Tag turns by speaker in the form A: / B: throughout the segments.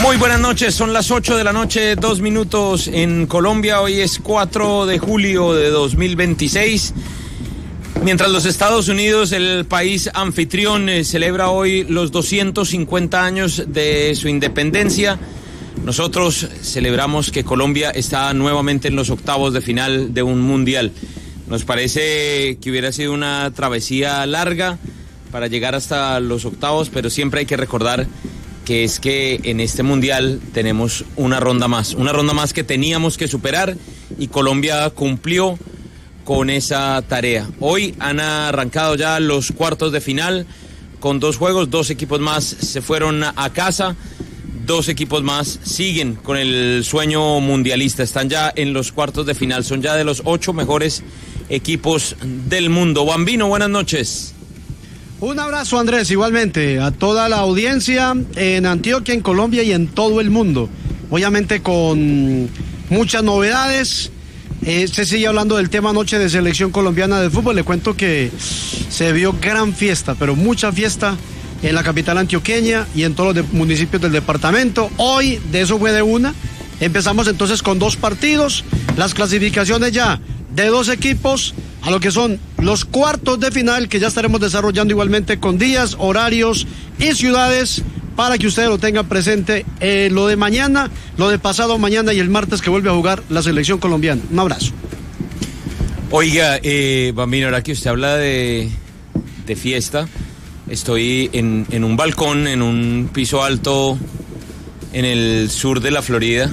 A: Muy buenas noches, son las 8 de la noche, 2 minutos en Colombia. Hoy es 4 de julio de 2026. Mientras los Estados Unidos, el país anfitrión, celebra hoy los 250 años de su independencia, nosotros celebramos que Colombia está nuevamente en los octavos de final de un mundial. Nos parece que hubiera sido una travesía larga para llegar hasta los octavos, pero siempre hay que recordar que es que en este mundial tenemos una ronda más que teníamos que superar, y Colombia cumplió con esa tarea. Hoy han arrancado ya los cuartos de final con 2 juegos, 2 equipos más se fueron a casa, 2 equipos más siguen con el sueño mundialista, están ya en los cuartos de final, son ya de los 8 mejores equipos del mundo. Bambino, buenas noches.
B: Un abrazo, Andrés, igualmente a toda la audiencia en Antioquia, en Colombia y en todo el mundo. Obviamente con muchas novedades. Se sigue hablando del tema anoche de selección colombiana de fútbol. Le cuento que se vio gran fiesta, pero mucha fiesta en la capital antioqueña y en todos los municipios del departamento. Hoy, de eso fue de una. Empezamos entonces con 2 partidos. Las clasificaciones ya de 2 equipos a lo que son los cuartos de final, que ya estaremos desarrollando igualmente con días, horarios y ciudades para que ustedes lo tengan presente. Lo de mañana, lo de pasado mañana y el martes que vuelve a jugar la selección colombiana. Un abrazo.
A: Oiga, Bambino, ahora que usted habla de fiesta, estoy en un balcón, en un piso alto en el sur de la Florida.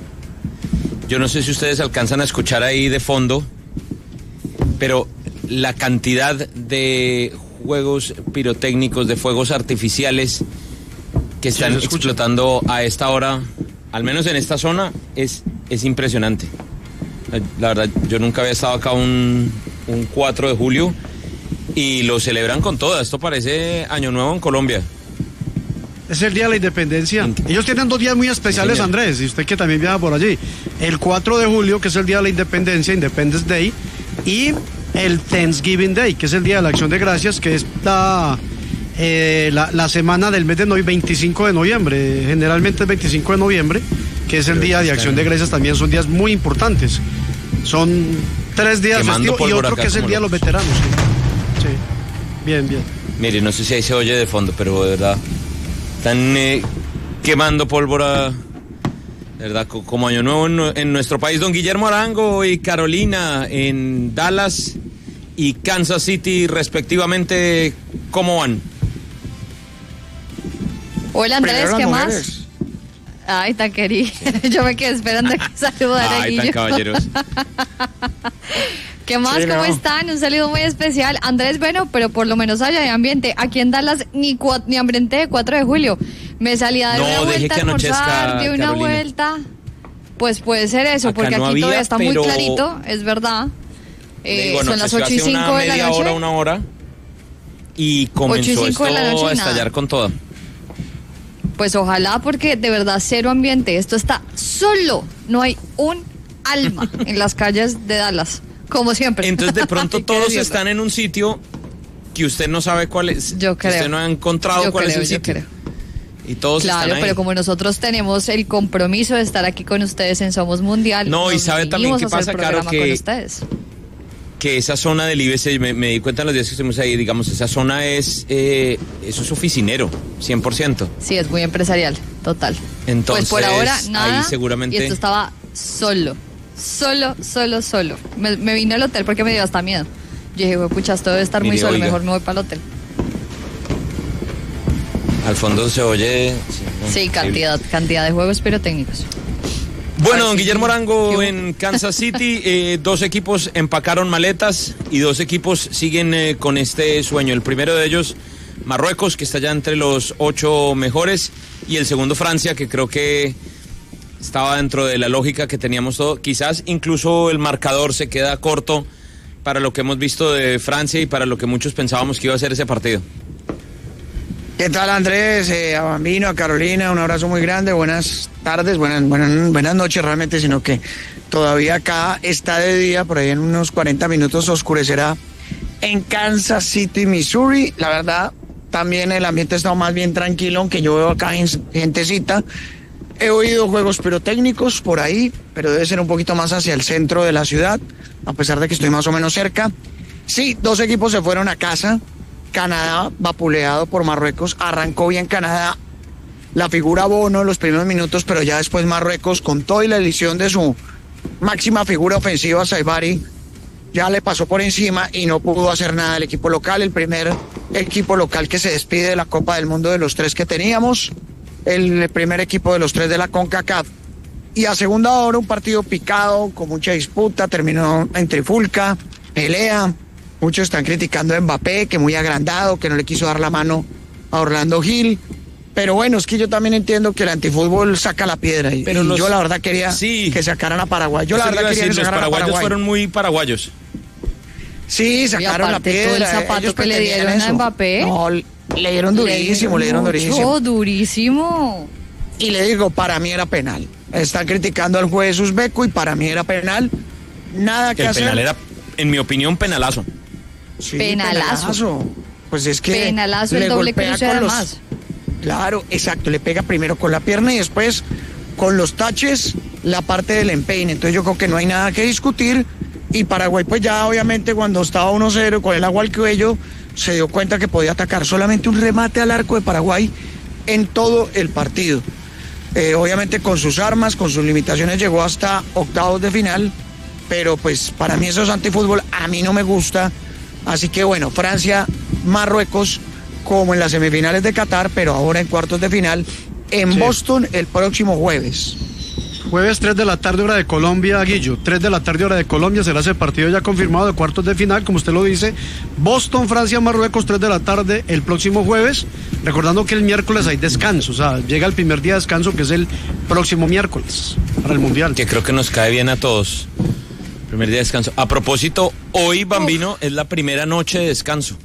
A: Yo no sé si ustedes alcanzan a escuchar ahí de fondo, pero la cantidad de juegos pirotécnicos, de fuegos artificiales que están explotando a esta hora, al menos en esta zona, es impresionante. La verdad, yo nunca había estado acá un 4 de julio y lo celebran con todo. Esto parece Año Nuevo en Colombia.
B: Es el Día de la Independencia. Ellos tienen 2 días muy especiales, sí, Andrés, y usted que también viaja por allí. El 4 de julio, que es el Día de la Independencia, Independence Day, y el Thanksgiving Day, que es el Día de la Acción de Gracias, que es la semana del mes de 25 de noviembre. Generalmente es 25 de noviembre, que es el Día de Acción de Gracias. También son días muy importantes. Son 3 días festivos y otro que es el Día de los Veteranos. Sí. Bien.
A: Mire, no sé si ahí se oye de fondo, pero de verdad están quemando pólvora, de verdad, como Año Nuevo en nuestro país. Don Guillermo Arango y Carolina en Dallas y Kansas City respectivamente, ¿cómo van?
C: Hola, Andrés, ¿qué más? Ay, tan querido. Yo me quedé esperando que saludara a Guillermo.
A: Ay, tan caballeros.
C: ¿Qué más? Sí, ¿cómo están? Un saludo muy especial. Andrés, bueno, pero por lo menos haya de ambiente. Aquí en Dallas ni ambiente de 4 de julio. Me salí a dar una vuelta a almorzar, di una vuelta. Pues puede ser eso, acá porque no aquí había, todavía está muy clarito, es verdad. Son las 8:05 de la noche.
A: Una hora, y comenzó esto a estallar con todo.
C: Pues ojalá, porque de verdad cero ambiente. Esto está solo. No hay un alma en las calles de Dallas. Como siempre.
A: Entonces de pronto todos están en un sitio que usted no sabe cuál es.
C: Yo creo.
A: Usted no ha encontrado cuál es el sitio.
C: Creo.
A: Y todos están ahí.
C: Claro, pero como nosotros tenemos el compromiso de estar aquí con ustedes en Somos Mundial.
A: No, y sabe también qué pasa, Caro, que esa zona del IBC, me di cuenta en los días que estuvimos ahí, digamos, esa zona eso es oficinero, 100%.
C: Sí, es muy empresarial, total.
A: Entonces,
C: pues por ahora nada,
A: ahí seguramente...
C: y esto estaba solo. Me vine al hotel porque me dio hasta miedo. Yo dije, pucha, esto debe estar muy solo, oiga, mejor me voy para el hotel.
A: Al fondo se oye...
C: Sí, cantidad de juegos pirotécnicos.
A: Bueno, don Guillermo Arango en Kansas City, 2 equipos empacaron maletas y 2 equipos siguen con este sueño. El primero de ellos, Marruecos, que está ya entre los 8 mejores, y el segundo, Francia, que creo que estaba dentro de la lógica que teníamos todo. Quizás incluso el marcador se queda corto para lo que hemos visto de Francia y para lo que muchos pensábamos que iba a ser ese partido.
D: ¿Qué tal, Andrés? A Bambino, a Carolina, un abrazo muy grande, buenas tardes, buenas noches realmente, sino que todavía acá está de día, por ahí en unos 40 minutos oscurecerá en Kansas City, Missouri. La verdad, también el ambiente ha estado más bien tranquilo, aunque yo veo acá gentecita. He oído juegos pirotécnicos por ahí, pero debe ser un poquito más hacia el centro de la ciudad, a pesar de que estoy más o menos cerca. Sí, 2 equipos se fueron a casa. Canadá, vapuleado por Marruecos, arrancó bien Canadá. La figura Bono en los primeros minutos, pero ya después Marruecos, con toda la edición de su máxima figura ofensiva, Saibari, ya le pasó por encima y no pudo hacer nada el equipo local. El primer equipo local que se despide de la Copa del Mundo de los 3 que teníamos. El primer equipo de los 3 de la CONCACAF. Y a segunda hora un partido picado, con mucha disputa, terminó en trifulca, pelea. Muchos están criticando a Mbappé, que muy agrandado, que no le quiso dar la mano a Orlando Gil. Pero bueno, es que yo también entiendo que el antifútbol saca la piedra. Pero yo la verdad quería que sacaran a Paraguay. Yo la verdad quería que sacaran a Paraguay.
A: Los paraguayos fueron muy paraguayos.
D: Sí, sacaron la piedra.
C: Todo el zapato que le dieron a Mbappé.
D: No, le dieron durísimo,
C: durísimo.
D: Y le digo, para mí era penal. Están criticando al juez Uzbeko y para mí era penal. Nada que hacer.
A: El penal era, en mi opinión, penalazo.
D: Sí, penalazo. Pues es que
C: penalazo, el doble cruce además.
D: Claro, exacto, le pega primero con la pierna y después con los taches la parte del empeine. Entonces yo creo que no hay nada que discutir. Y Paraguay pues ya obviamente cuando estaba 1-0 con el agua al cuello se dio cuenta que podía atacar. Solamente un remate al arco de Paraguay en todo el partido. Obviamente con sus armas, con sus limitaciones llegó hasta octavos de final, pero pues para mí eso es antifútbol, a mí no me gusta. Así que bueno, Francia, Marruecos, como en las semifinales de Qatar, pero ahora en cuartos de final, en Boston el próximo jueves.
B: Jueves 3 de la tarde hora de Colombia, Guillo. 3 de la tarde hora de Colombia será ese partido ya confirmado de cuartos de final, como usted lo dice. Boston, Francia, Marruecos, 3 de la tarde el próximo jueves. Recordando que el miércoles hay descanso, o sea, llega el primer día de descanso que es el próximo miércoles para el Mundial.
A: Que creo que nos cae bien a todos. Primer día de descanso. A propósito, hoy, Bambino, es la primera noche de descanso.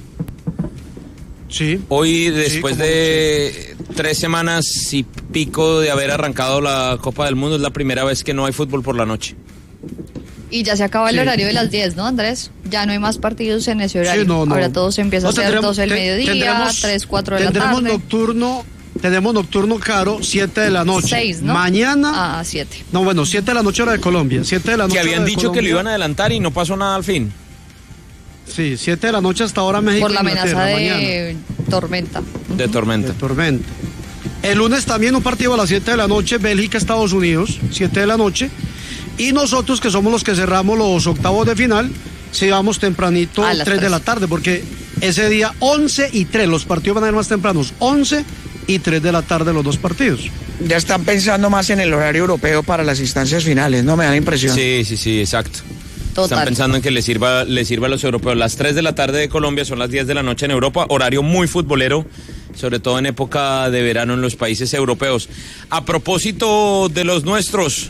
B: Sí.
A: Hoy, después de 3 semanas y pico de haber arrancado la Copa del Mundo, es la primera vez que no hay fútbol por la noche.
C: Y ya se acaba el horario de las 10, ¿no, Andrés? Ya no hay más partidos en ese horario.
B: Sí, no.
C: Ahora todo se empieza a hacer 12 del mediodía, 3, 4 de la tarde.
B: Tenemos nocturno, Caro, 7 de la noche.
C: 6, ¿no?
B: Mañana.
C: 7.
B: No, bueno, 7 de la noche hora de Colombia. 7 de la noche.
A: Que habían dicho
B: Colombia.
A: que lo iban a adelantar y no pasó nada al fin.
B: Sí, 7 de la noche hasta ahora México.
C: Por la amenaza de
B: mañana.
C: tormenta.
A: De tormenta.
B: De tormenta. El lunes también un partido a las 7 de la noche, Bélgica, Estados Unidos, 7 de la noche. Y nosotros, que somos los que cerramos los octavos de final, si vamos tempranito, 3 de la tarde, porque ese día 11 y 3, los partidos van a ir más tempranos, 11 y 3 de la tarde los dos partidos.
D: Ya están pensando más en el horario europeo para las instancias finales, ¿no? Me da la impresión.
A: Sí, exacto.
C: Total.
A: Están pensando en que les sirva a los europeos. Las 3 de la tarde de Colombia son las 10 de la noche en Europa, horario muy futbolero, sobre todo en época de verano en los países europeos. A propósito de los nuestros,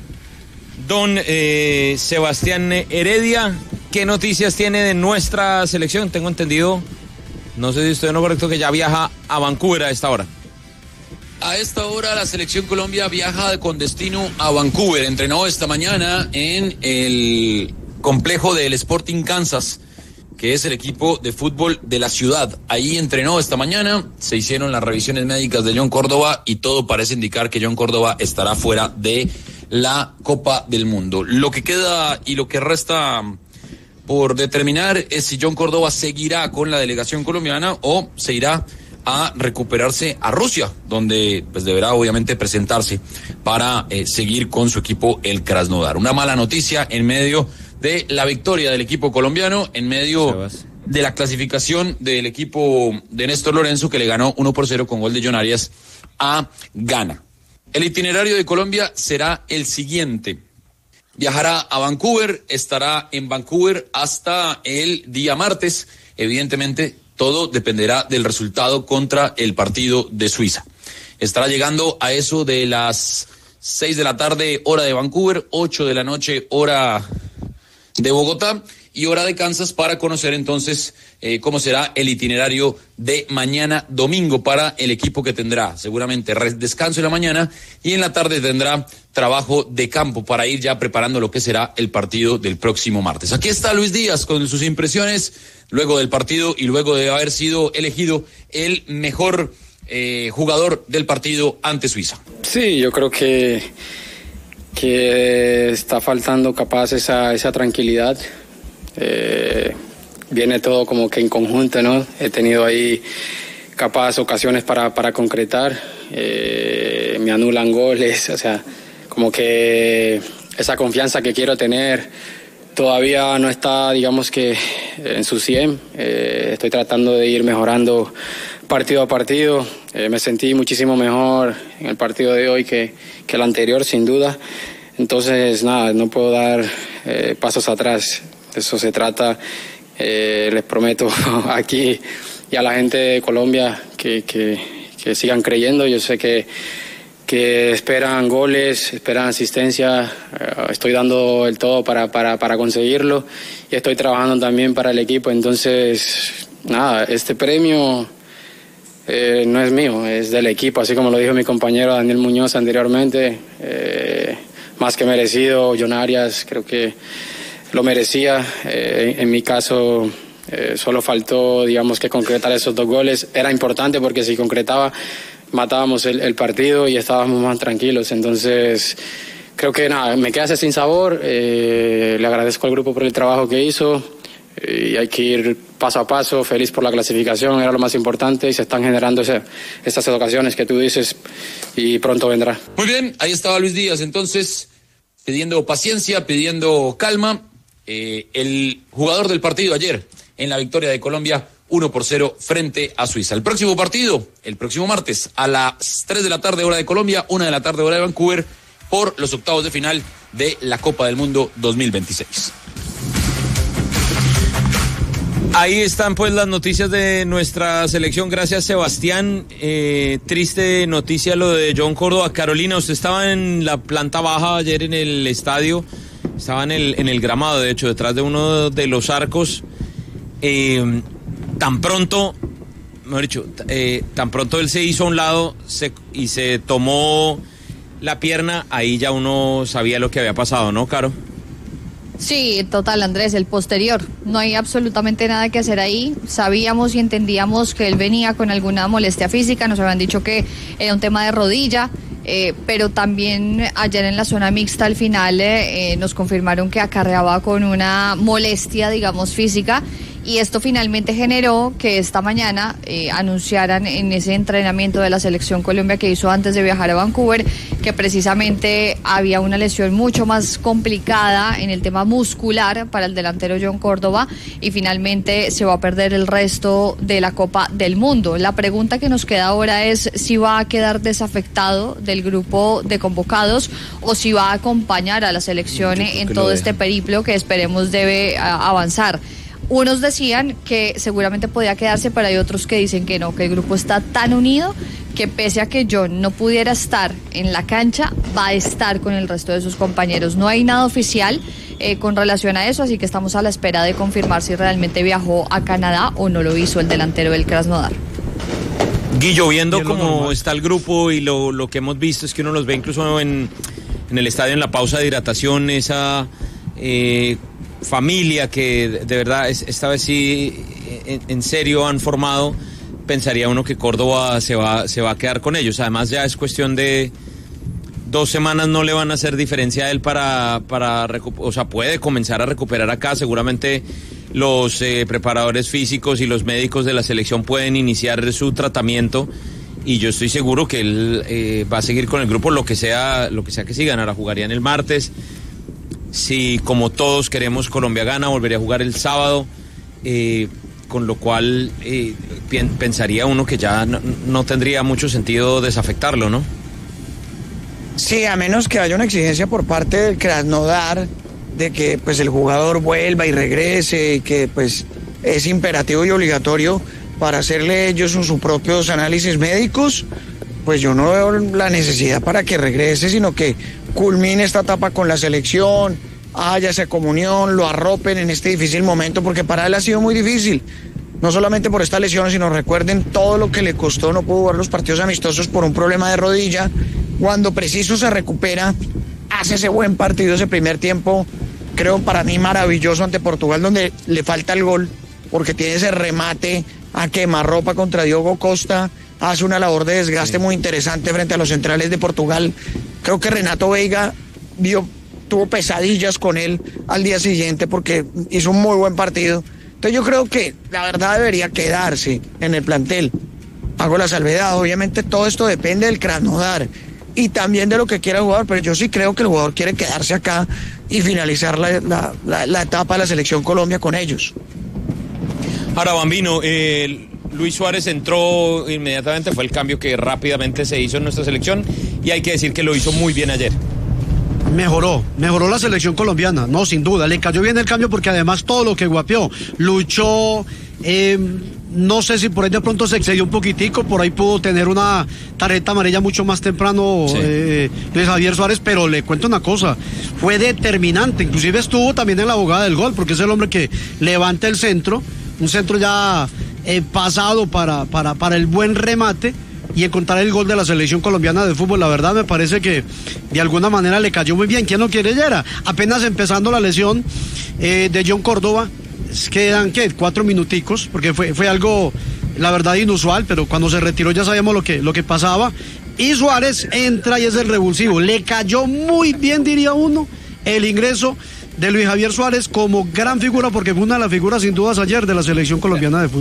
A: don Sebastián Heredia, ¿qué noticias tiene de nuestra selección? Tengo entendido, no sé si estoy en lo correcto, que ya viaja a Vancouver a esta hora.
E: A esta hora la selección Colombia viaja con destino a Vancouver. Entrenó esta mañana en el complejo del Sporting Kansas, que es el equipo de fútbol de la ciudad. Ahí entrenó esta mañana, se hicieron las revisiones médicas de John Córdoba y todo parece indicar que John Córdoba estará fuera de la Copa del Mundo. Lo que queda y lo que resta por determinar es si John Córdoba seguirá con la delegación colombiana o se irá a recuperarse a Rusia, donde pues deberá obviamente presentarse para seguir con su equipo el Krasnodar. Una mala noticia en medio de la victoria del equipo colombiano, en medio de la clasificación del equipo de Néstor Lorenzo, que le ganó 1-0 con gol de John Arias a Ghana. El itinerario de Colombia será el siguiente: viajará a Vancouver, estará en Vancouver hasta el día martes. Evidentemente todo dependerá del resultado contra el partido de Suiza. Estará llegando a eso de las 6 de la tarde, hora de Vancouver, 8 de la noche, hora de Bogotá y hora de Kansas, para conocer entonces cómo será el itinerario de mañana domingo para el equipo, que tendrá seguramente descanso en la mañana y en la tarde tendrá trabajo de campo para ir ya preparando lo que será el partido del próximo martes. Aquí está Luis Díaz con sus impresiones luego del partido y luego de haber sido elegido el mejor jugador del partido ante Suiza.
F: Sí, yo creo que está faltando capaz esa tranquilidad. Viene todo como que en conjunto, ¿no? He tenido ahí capaz ocasiones para concretar, me anulan goles, o sea, como que esa confianza que quiero tener todavía no está, digamos que en su 100. Estoy tratando de ir mejorando partido a partido. Me sentí muchísimo mejor en el partido de hoy que el anterior, sin duda. Entonces, nada, no puedo dar pasos atrás. De eso se trata. Les prometo aquí y a la gente de Colombia que sigan creyendo. Yo sé que esperan goles, esperan asistencia. Estoy dando el todo para conseguirlo y estoy trabajando también para el equipo. Entonces, nada, este premio no es mío, es del equipo, así como lo dijo mi compañero Daniel Muñoz anteriormente. Más que merecido. John Arias creo que lo merecía. En mi caso solo faltó, digamos, que concretar esos 2 goles. Era importante porque si concretaba matábamos el partido y estábamos más tranquilos. Entonces creo que nada, me queda ese sin sabor. Le agradezco al grupo por el trabajo que hizo y hay que ir paso a paso. Feliz por la clasificación, era lo más importante y se están generando estas ocasiones que tú dices y pronto vendrá.
E: Muy bien, ahí estaba Luis Díaz entonces pidiendo paciencia, pidiendo calma. El jugador del partido ayer en la victoria de Colombia 1-0 frente a Suiza. El próximo partido, el próximo martes a las 3 de la tarde hora de Colombia, 1 de la tarde hora de Vancouver, por los octavos de final de la Copa del Mundo 2026.
A: Ahí están pues las noticias de nuestra selección. Gracias, Sebastián. Triste noticia lo de John Córdoba. Carolina, usted estaba en la planta baja ayer en el estadio. Estaba en el gramado, de hecho, detrás de uno de los arcos. Tan pronto, mejor dicho, tan pronto él se hizo a un lado y se tomó la pierna, ahí ya uno sabía lo que había pasado, ¿no, Caro?
C: Sí, total, Andrés, el posterior. No hay absolutamente nada que hacer ahí. Sabíamos y entendíamos que él venía con alguna molestia física. Nos habían dicho que era un tema de rodilla. Pero también ayer en la zona mixta al final nos confirmaron que acarreaba con una molestia, digamos, física, y esto finalmente generó que esta mañana anunciaran en ese entrenamiento de la Selección Colombia que hizo antes de viajar a Vancouver que precisamente había una lesión mucho más complicada en el tema muscular para el delantero John Córdoba y finalmente se va a perder el resto de la Copa del Mundo. La pregunta que nos queda ahora es si va a quedar desafectado del grupo de convocados o si va a acompañar a la selección en todo este periplo que esperemos debe avanzar. Unos decían que seguramente podía quedarse, pero hay otros que dicen que no, que el grupo está tan unido que pese a que John no pudiera estar en la cancha, va a estar con el resto de sus compañeros. No hay nada oficial con relación a eso, así que estamos a la espera de confirmar si realmente viajó a Canadá o no lo hizo el delantero del Krasnodar.
A: Guillo, viendo cómo está el grupo y lo que hemos visto es que uno los ve incluso en el estadio en la pausa de hidratación, esa familia que de verdad esta vez sí en serio han formado. Pensaría uno que Córdoba se va a quedar con ellos. Además ya es cuestión de 2 semanas, no le van a hacer diferencia a él o sea, puede comenzar a recuperar acá. Seguramente los preparadores físicos y los médicos de la selección pueden iniciar su tratamiento y yo estoy seguro que él va a seguir con el grupo lo que sea que sí ganara. Jugarían el martes. Si como todos queremos Colombia gana, volvería a jugar el sábado, con lo cual pensaría uno que ya no tendría mucho sentido desafectarlo, ¿no?
D: Sí, a menos que haya una exigencia por parte del Krasnodar de que pues el jugador vuelva y regrese y que pues es imperativo y obligatorio para hacerle ellos sus propios análisis médicos, pues yo no veo la necesidad para que regrese, sino que culmine esta etapa con la selección, haya esa comunión, lo arropen en este difícil momento, porque para él ha sido muy difícil, no solamente por esta lesión, sino recuerden todo lo que le costó, no pudo jugar los partidos amistosos por un problema de rodilla. Cuando preciso se recupera, hace ese buen partido, ese primer tiempo, creo para mí maravilloso ante Portugal, donde le falta el gol, porque tiene ese remate a quemarropa contra Diogo Costa, hace una labor de desgaste muy interesante frente a los centrales de Portugal. Creo que Renato Veiga tuvo pesadillas con él al día siguiente porque hizo un muy buen partido. Entonces yo creo que la verdad debería quedarse en el plantel. Hago la salvedad, obviamente todo esto depende del Krasnodar y también de lo que quiera el jugador, pero yo sí creo que el jugador quiere quedarse acá y finalizar la etapa de la Selección Colombia con ellos.
A: Ahora, Bambino, Luis Suárez entró inmediatamente, fue el cambio que rápidamente se hizo en nuestra selección y hay que decir que lo hizo muy bien ayer.
B: Mejoró la selección colombiana, no, sin duda, le cayó bien el cambio porque además todo lo que guapeó, luchó, no sé si por ahí de pronto se excedió un poquitico, por ahí pudo tener una tarjeta amarilla mucho más temprano, sí. Luis Javier Suárez, pero le cuento una cosa, fue determinante, inclusive estuvo también en la jugada del gol, porque es el hombre que levanta el centro, un centro ya pasado para el buen remate, y encontrar el gol de la selección colombiana de fútbol, la verdad me parece que de alguna manera le cayó muy bien. ¿Quién no quiere Yera? Apenas empezando la lesión de John Córdoba, quedan 4 minuticos, porque fue algo, la verdad, inusual, pero cuando se retiró ya sabíamos lo que pasaba, y Suárez entra y es el revulsivo. Le cayó muy bien, diría uno, el ingreso de Luis Javier Suárez como gran figura, porque fue una de las figuras sin dudas ayer de la selección colombiana de fútbol.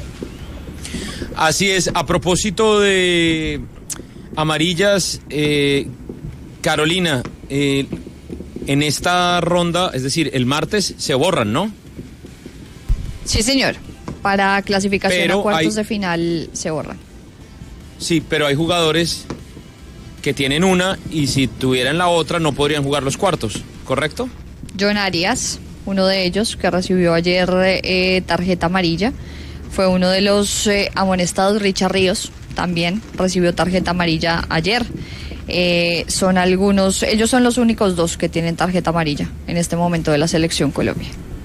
A: Así es, a propósito de amarillas, Carolina, en esta ronda, es decir, el martes se borran, ¿no?
C: Sí, señor, para clasificación a cuartos de final se borran.
A: Sí, pero hay jugadores que tienen una y si tuvieran la otra no podrían jugar los cuartos, ¿correcto?
C: John Arias, uno de ellos que recibió ayer tarjeta amarilla. Fue uno de los amonestados. Richard Ríos también recibió tarjeta amarilla ayer. Ellos son los únicos dos que tienen tarjeta amarilla en este momento de la selección Colombia.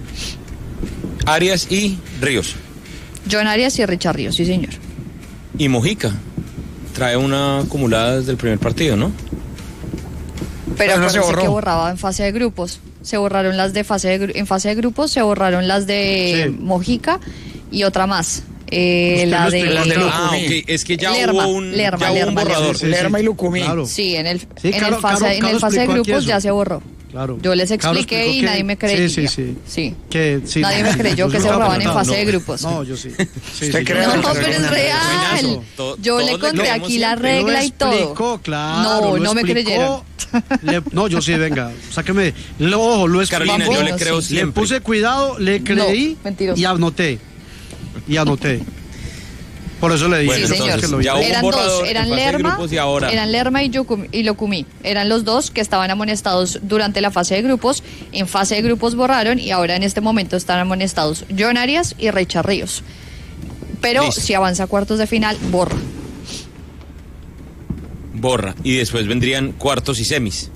A: Arias y Ríos.
C: John Arias y Richard Ríos, sí señor.
A: Y Mojica trae una acumulada desde el primer partido, ¿no?
C: Pero no se borró. Que borraba en fase de grupos. Se borraron las de en fase de grupos, se borraron las de sí. Mojica. Y otra más, la de
A: Lucumí. Es que ya hubo un borrador.
D: Sí, Lerma y Lucumí.
C: Claro. Sí, en el fase de grupos ya se borró.
B: Claro.
C: Yo les expliqué y nadie me creyó.
B: Sí.
C: Nadie me creyó que se borraban en fase de grupos.
B: No, yo sí.
C: No, pero es real. Yo le conté aquí la regla y todo.
B: Claro,
C: no me creyeron.
B: No, yo sí, venga, sáqueme. Ojo, lo explicó.
A: Carolina, yo le creo siempre.
B: Le puse cuidado, le creí y anoté. Por eso le dije.
C: Sí, señor. Eran dos, eran Lerma y Lucumí. Eran los dos que estaban amonestados durante la fase de grupos. En fase de grupos borraron y ahora en este momento están amonestados John Arias y Richard Ríos. Pero listo. Si avanza a cuartos de final, borra.
A: Y después vendrían cuartos y semis.